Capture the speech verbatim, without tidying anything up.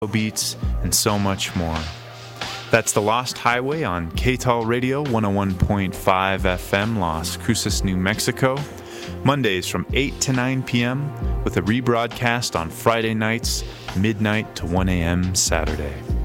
beats, and so much more. That's The Lost Highway on K T A L Radio one oh one point five F M, Las Cruces, New Mexico, Mondays from eight to nine p.m., with a rebroadcast on Friday nights, midnight to one a.m. Saturday.